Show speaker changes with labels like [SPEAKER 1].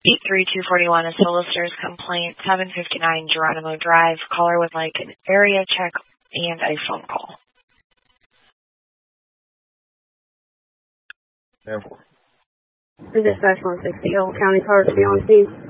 [SPEAKER 1] 83241, a solicitor's complaint, 759 Geronimo Drive. Caller would like an area check and a phone call.
[SPEAKER 2] Dispatch 160, Old County Cars to be on scene.